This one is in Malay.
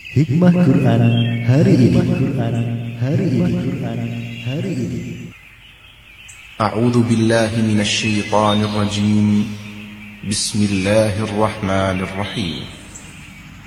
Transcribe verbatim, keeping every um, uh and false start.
Hikmah Quran hari ini. Hari ini. Hari ini. أعوذ بالله من الشيطان الرجيم. بسم الله الرحمن الرحيم.